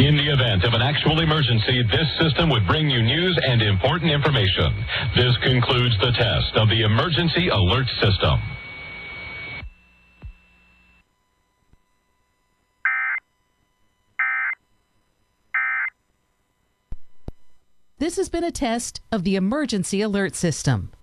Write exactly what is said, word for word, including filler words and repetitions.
In the event of an actual emergency, this system would bring you news and important information. This concludes the test of the Emergency Alert System. This has been a test of the Emergency Alert System.